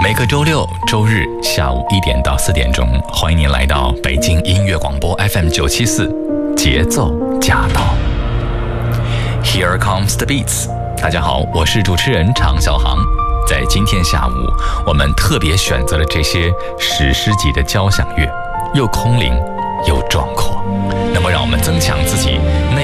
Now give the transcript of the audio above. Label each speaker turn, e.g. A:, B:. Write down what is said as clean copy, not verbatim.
A: 每个周六、周日下午1点到4点钟，欢迎您来到北京音乐广播 FM 974，节奏驾到。Here comes the beats。大家好，我是主持人常小航。在今天下午，我们特别选择了这些史诗级的交响乐，又空灵又壮阔。那么，让我们增强自己内